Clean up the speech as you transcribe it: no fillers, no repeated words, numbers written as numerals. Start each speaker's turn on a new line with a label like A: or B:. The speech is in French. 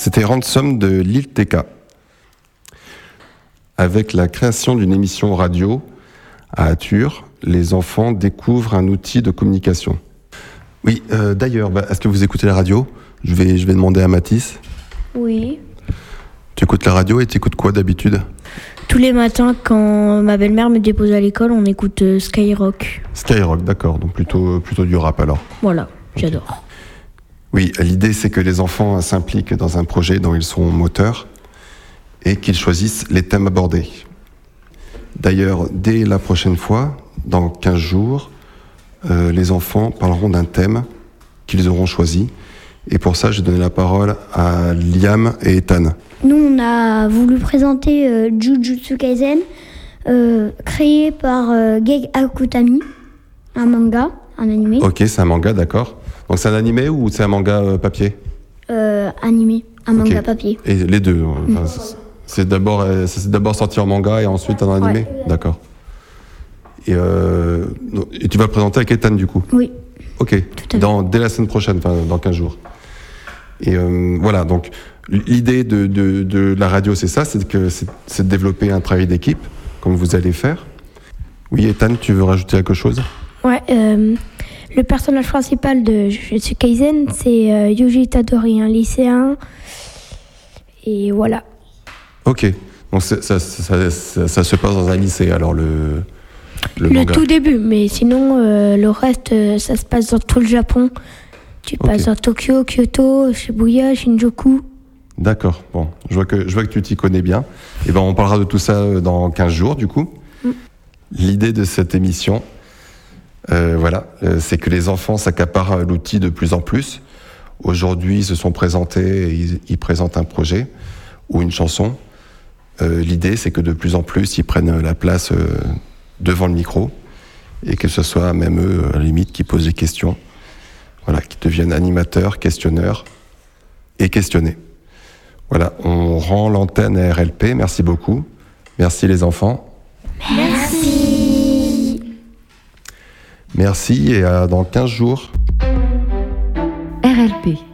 A: C'était Ransom de Lil TK. Avec la création d'une émission radio à Ature, les enfants découvrent un outil de communication. Oui, d'ailleurs, est-ce que vous écoutez la radio ? Je vais demander à Mathis.
B: Oui.
A: Tu écoutes la radio et tu écoutes quoi d'habitude ?
B: Tous les matins, quand ma belle-mère me dépose à l'école, on écoute Skyrock.
A: Skyrock, d'accord. Donc plutôt du rap alors.
B: Voilà, j'adore.
A: Oui, l'idée c'est que les enfants s'impliquent dans un projet dont ils sont moteurs et qu'ils choisissent les thèmes abordés. D'ailleurs, dès la prochaine fois, dans 15 jours, les enfants parleront d'un thème qu'ils auront choisi. Et pour ça, j'ai donné la parole à Liam et Ethan.
C: Nous, on a voulu présenter Jujutsu Kaisen, créé par Gege Akutami, un manga, un animé.
A: Ok, c'est un manga, d'accord. Donc c'est un animé ou c'est un manga papier ?
C: Animé, un manga papier.
A: Et les deux. C'est d'abord sorti en manga et ensuite en animé ?
C: Ouais.
A: D'accord. Et tu vas le présenter avec Ethan du coup ?
C: Oui.
A: Ok, dès la semaine prochaine, dans 15 jours. Et voilà, donc l'idée de la radio, c'est ça, c'est de développer un travail d'équipe, comme vous allez faire. Oui, Ethan, tu veux rajouter quelque chose ?
D: Ouais, le personnage principal de Jujutsu Kaisen, c'est Yuji Itadori, un lycéen. Et voilà.
A: Ok, donc ça se passe dans un lycée, alors le manga.
D: Tout début, mais sinon, le reste, ça se passe dans tout le Japon. Tu passes dans Tokyo, Kyoto, Shibuya, Shinjuku.
A: D'accord, bon, je vois que tu t'y connais bien. Et on parlera de tout ça dans 15 jours, du coup. L'idée de cette émission, c'est que les enfants s'accaparent l'outil de plus en plus. Aujourd'hui, ils se sont présentés, et ils présentent un projet ou une chanson. L'idée, c'est que de plus en plus, ils prennent la place devant le micro et que ce soit même eux, à la limite, qui posent des questions. Voilà, qui deviennent animateurs, questionneurs et questionnés. Voilà, on rend l'antenne à RLP. Merci beaucoup. Merci les enfants.
C: Merci.
A: Merci et à dans 15 jours.
E: RLP.